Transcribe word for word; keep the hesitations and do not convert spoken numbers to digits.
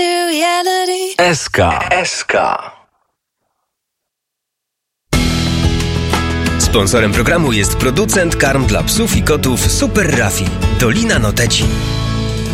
S K. S K. Sponsorem programu jest producent karm dla psów i kotów Super Raffi, Dolina Noteci.